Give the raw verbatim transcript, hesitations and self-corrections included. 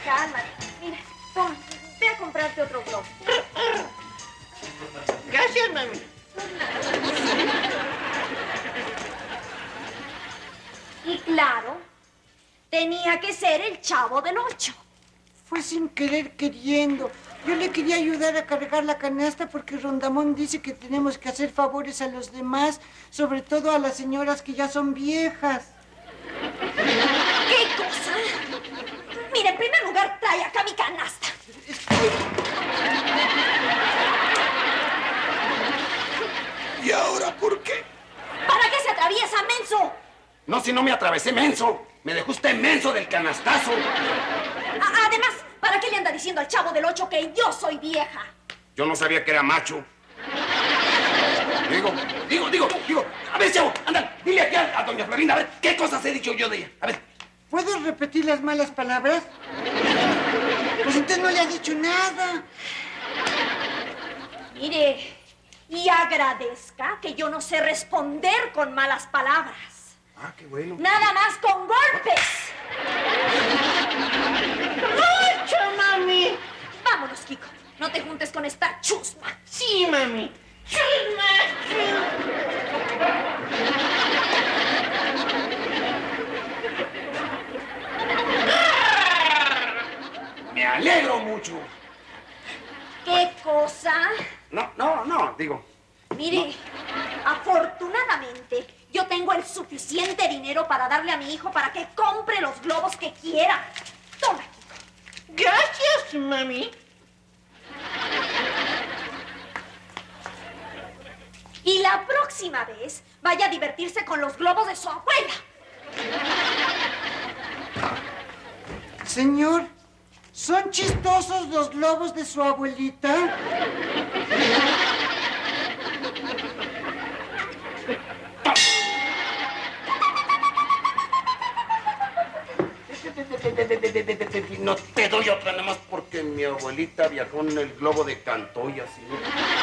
cálmate. Mira, toma, ve a comprarte otro globo. Gracias, mami. Y claro, tenía que ser el Chavo del Ocho. Fue sin querer queriendo. Yo le quería ayudar a cargar la canasta porque Rondamón dice que tenemos que hacer favores a los demás, sobre todo a las señoras que ya son viejas. ¿Qué cosa? Mira, en primer lugar, trae acá mi canasta. ¿Y ahora por qué? ¿Para qué se atraviesa, menso? No, si no me atravesé, menso. Me dejó usted menso del canastazo. A- además, ¿para qué le anda diciendo al Chavo del Ocho que yo soy vieja? Yo no sabía que era macho. Digo, digo, digo, digo. A ver, Chavo, anda, dile aquí a, a doña Florinda, a ver, ¿qué cosas he dicho yo de ella? A ver. ¿Puedo repetir las malas palabras? Pues entonces no le ha dicho nada. Mire, y agradezca que yo no sé responder con malas palabras. Ah, qué bueno. Nada más con golpes. ¡Mucho, mami! Vámonos, Kiko. No te juntes con esta chusma. Sí, mami. Chusma, Me alegro mucho. ¿Qué cosa? No, no, no, digo. Mire, afortunadamente, yo tengo el suficiente dinero para darle a mi hijo para que compre los globos que quiera. Toma, Kiko. Gracias, mami. Y la próxima vez, vaya a divertirse con los globos de su abuela. Señor, ¿son chistosos los globos de su abuelita? No te doy otra nada más porque mi abuelita viajó en el globo de Cantoya, ¿sí?